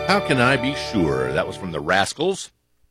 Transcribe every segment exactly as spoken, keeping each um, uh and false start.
How Can I Be Sure? That was from the Rascals.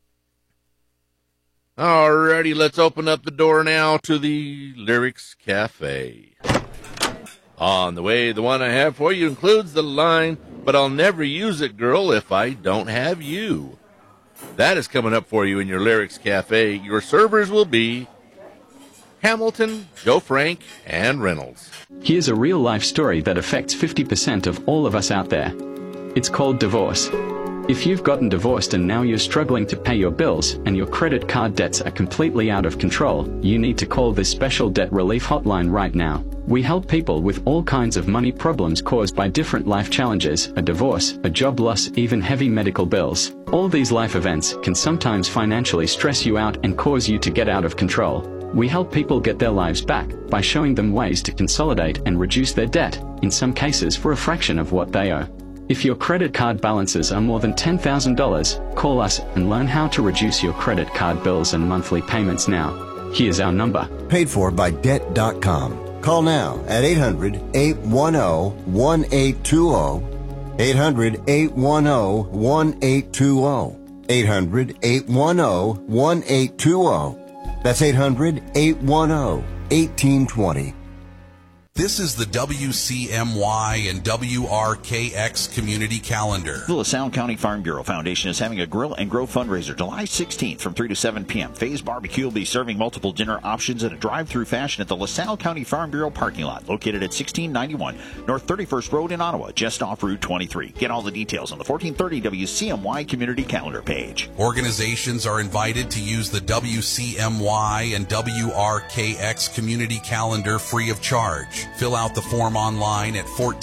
Alrighty, let's open up the door now to the Lyrics Cafe. On the way, the one I have for you includes the line, "But I'll never use it, girl, if I don't have you." That is coming up for you in your Lyrics Cafe. Your servers will be Hamilton, Joe Frank, and Reynolds. Here's a real-life story that affects fifty percent of all of us out there. It's called divorce. If you've gotten divorced and now you're struggling to pay your bills and your credit card debts are completely out of control, you need to call this special debt relief hotline right now. We help people with all kinds of money problems caused by different life challenges, a divorce, a job loss, even heavy medical bills. All these life events can sometimes financially stress you out and cause you to get out of control. We help people get their lives back by showing them ways to consolidate and reduce their debt, in some cases for a fraction of what they owe. If your credit card balances are more than ten thousand dollars, call us and learn how to reduce your credit card bills and monthly payments now. Here's our number. Paid for by debt dot com. Call now at eight hundred, eight one zero, one eight two zero. eight hundred, eight one zero, one eight two zero. eight hundred, eight one zero, one eight two zero. That's eight hundred, eight one zero, one eight two zero. This is the W C M Y and W R K X Community Calendar. The LaSalle County Farm Bureau Foundation is having a Grill and Grow fundraiser July sixteenth from three to seven p.m. Faye's Barbecue will be serving multiple dinner options in a drive-through fashion at the LaSalle County Farm Bureau parking lot located at sixteen ninety-one North thirty-first Road in Ottawa, just off Route twenty-three. Get all the details on the fourteen thirty W C M Y Community Calendar page. Organizations are invited to use the W C M Y and W R K X Community Calendar free of charge. Fill out the form online at fourteen